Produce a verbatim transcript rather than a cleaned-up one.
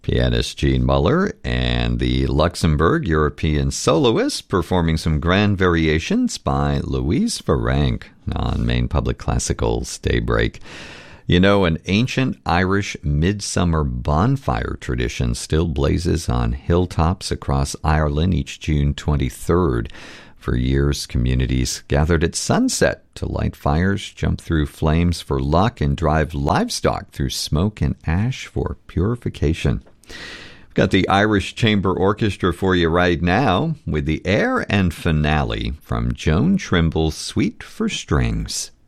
Pianist Gene Muller and the Luxembourg European soloist performing some grand variations by Louise Virenque on Maine Public Classical's Daybreak. You know, an ancient Irish midsummer bonfire tradition still blazes on hilltops across Ireland each June twenty-third. For years, communities gathered at sunset to light fires, jump through flames for luck, and drive livestock through smoke and ash for purification. We've got the Irish Chamber Orchestra for you right now with the air and finale from Joan Trimble's Suite for Strings.